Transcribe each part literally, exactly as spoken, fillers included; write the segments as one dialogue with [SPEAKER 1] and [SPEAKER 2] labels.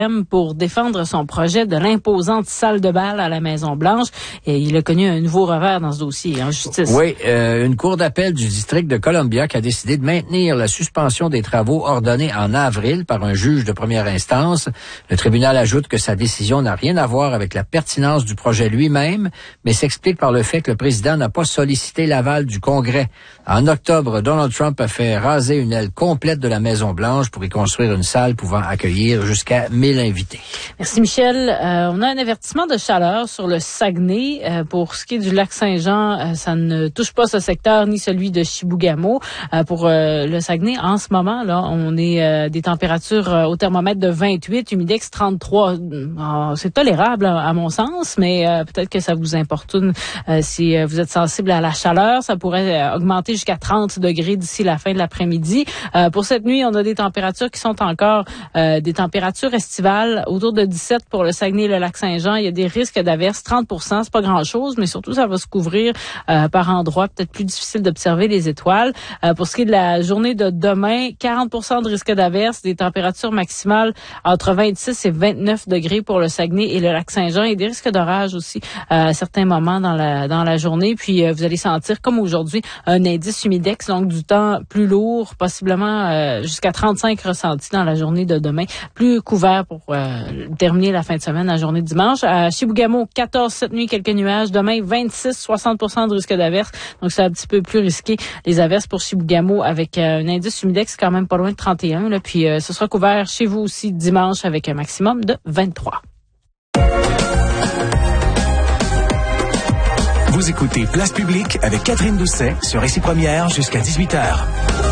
[SPEAKER 1] pour défendre son projet de l'imposante salle de bal à la Maison-Blanche. Et il a connu un nouveau revers dans ce dossier en justice.
[SPEAKER 2] Oui, euh, une cour d'appel du district de Columbia qui a décidé de maintenir la suspension des travaux ordonnés en avril par un juge de première instance. Le tribunal ajoute que sa décision n'a rien à voir avec la pertinence du projet lui-même, mais s'explique par le fait que le président n'a pas sollicité l'aval du Congrès. En octobre, Donald Trump a fait raser une aile complète de la Maison-Blanche pour y construire une salle pouvant accueillir jusqu'à mille invités.
[SPEAKER 1] Merci Michel. Euh, on a un avertissement de chaleur sur le Saguenay. Euh, pour ce qui est du lac Saint-Jean, euh, ça ne touche pas ce secteur ni celui de Chibougamau. Euh, pour euh, le Saguenay, en ce moment, là, on est euh, des températures euh, au thermomètre de vingt-huit, humidex trente-trois. Euh, c'est tolérable à mon sens, mais euh, peut-être que ça vous importune euh, si euh, vous êtes sensible à la chaleur. Ça pourrait euh, augmenter jusqu'à trente degrés d'ici la fin de l'après-midi. Euh, pour cette nuit, on a des températures qui sont encore euh, des températures estivales autour de dix-sept pour le Saguenay et le Lac-Saint-Jean. Il y a des risques d'averses, trente pour cent, c'est pas grand-chose, mais surtout ça va se couvrir euh, par endroits, peut-être plus difficile d'observer les étoiles. Euh, pour ce qui est de la journée de demain, quarante pour cent de risque d'averses, des températures maximales entre vingt-six et vingt-neuf degrés pour le Saguenay et le Lac-Saint-Jean et des risques d'orage aussi euh, à certains moments dans la dans la journée. Puis euh, vous allez sentir, comme aujourd'hui, un indice humidex, donc du temps plus lourd, possiblement euh, jusqu'à trente-cinq ressentis dans la journée de demain, plus couvert pour euh, terminer la fin de semaine, la journée de dimanche. À Chibougamau, quatorze cette nuit, quelques nuages. Demain, vingt-six, soixante pour cent de risque d'averse. Donc, c'est un petit peu plus risqué, les averses pour Chibougamau, avec euh, un indice humidex quand même pas loin de trente et un. Là. Puis, euh, ce sera couvert chez vous aussi dimanche avec un maximum de vingt-trois.
[SPEAKER 3] Vous écoutez Place Publique avec Catherine Doucet sur Ici Première jusqu'à dix-huit heures.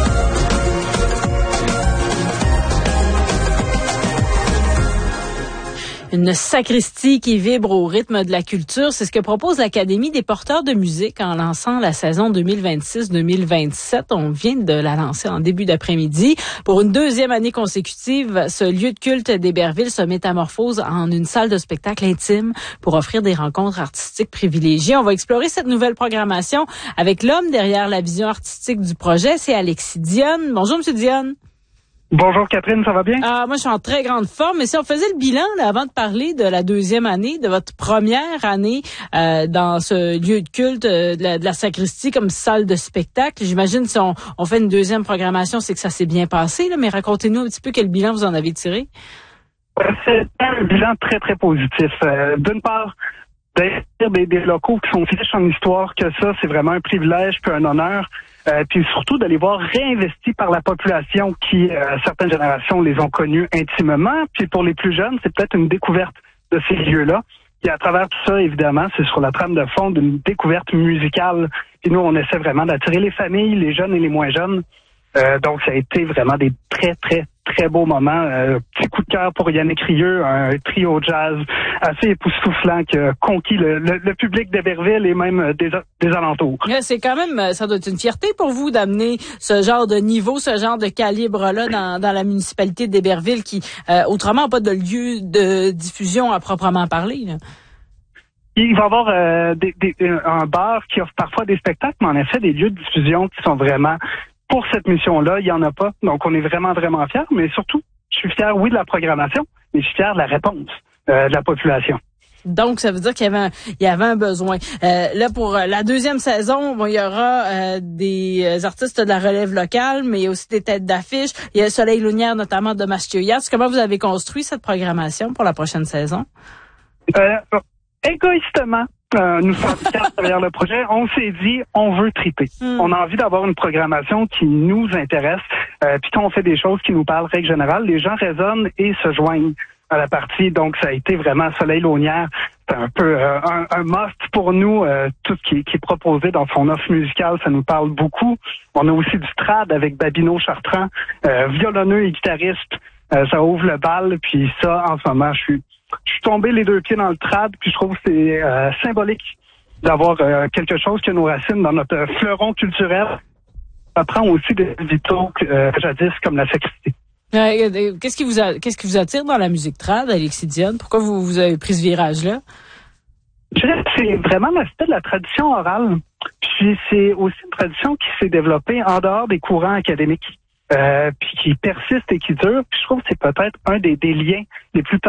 [SPEAKER 1] Une sacristie qui vibre au rythme de la culture, c'est ce que propose l'Académie des porteurs de musique en lançant la saison deux mille vingt-six deux mille vingt-sept. On vient de la lancer en début d'après-midi. Pour une deuxième année consécutive, ce lieu de culte d'Héberville se métamorphose en une salle de spectacle intime pour offrir des rencontres artistiques privilégiées. On va explorer cette nouvelle programmation avec l'homme derrière la vision artistique du projet, c'est Alexis Dionne. Bonjour, Monsieur Dionne.
[SPEAKER 4] Bonjour Catherine, ça va bien?
[SPEAKER 1] Ah, moi, je suis en très grande forme. Mais si on faisait le bilan, là, avant de parler de la deuxième année, de votre première année euh, dans ce lieu de culte euh, de, la, de la sacristie comme salle de spectacle, j'imagine si on, on fait une deuxième programmation, c'est que ça s'est bien passé. Là, mais racontez-nous un petit peu quel bilan vous en avez tiré.
[SPEAKER 4] C'est un bilan très, très positif. Euh, d'une part, des, des locaux qui sont riches en histoire que ça, c'est vraiment un privilège puis un honneur. Euh, puis surtout de les voir réinvestis par la population qui, euh, certaines générations, les ont connus intimement. Puis pour les plus jeunes, c'est peut-être une découverte de ces lieux-là. Et à travers tout ça, évidemment, c'est sur la trame de fond d'une découverte musicale. Puis nous, on essaie vraiment d'attirer les familles, les jeunes et les moins jeunes. Euh, donc, ça a été vraiment des très, très, très beaux moments. Euh, petit coup de cœur pour Yannick Rieu, un trio jazz assez époustouflant qui a conquis le, le, le public d'Héberville et même des, des alentours.
[SPEAKER 1] C'est quand même, ça doit être une fierté pour vous d'amener ce genre de niveau, ce genre de calibre-là dans, dans la municipalité d'Héberville qui, euh, autrement, n'a pas de lieu de diffusion à proprement parler, là.
[SPEAKER 4] Il va y avoir euh, des, des, un bar qui offre parfois des spectacles, mais en effet, des lieux de diffusion qui sont vraiment... Pour cette mission-là, il n'y en a pas. Donc, on est vraiment, vraiment fiers. Mais surtout, je suis fier, oui, de la programmation, mais je suis fier de la réponse euh, de la population.
[SPEAKER 1] Donc, ça veut dire qu'il y avait un, il y avait un besoin. Euh, là, pour la deuxième saison, bon, il y aura euh, des artistes de la relève locale, mais il y a aussi des têtes d'affiche. Il y a le Soleil Lunière, notamment de Mathieu Yates. Comment vous avez construit cette programmation pour la prochaine saison?
[SPEAKER 4] Euh, égoïstement, Euh, nous sommes quatre derrière le projet. On s'est dit, on veut triper. Mm. On a envie d'avoir une programmation qui nous intéresse. Euh, puis quand on fait des choses qui nous parlent, règle générale, les gens raisonnent et se joignent à la partie. Donc, ça a été vraiment Soleil Lunière. C'est un peu euh, un, un must pour nous. Euh, tout ce qui, qui est proposé dans son offre musicale, ça nous parle beaucoup. On a aussi du trad avec Babino Chartrand, euh, violonneux et guitariste. Euh, ça ouvre le bal. Puis ça, en ce moment, je suis Je suis tombé les deux pieds dans le trad, puis je trouve que c'est euh, symbolique d'avoir euh, quelque chose qui a nos racines dans notre fleuron culturel. Ça prend aussi des vitaux euh, jadis comme la sacristie.
[SPEAKER 1] Euh, qu'est-ce qui vous a, qu'est-ce qui vous attire dans la musique trad, Alexis Dionne? Pourquoi vous, vous avez pris ce virage-là?
[SPEAKER 4] Je dirais que c'est vraiment l'aspect de la tradition orale. Puis c'est aussi une tradition qui s'est développée en dehors des courants académiques. euh, puis qui persiste et qui dure. Puis je trouve que c'est peut-être un des, des liens les plus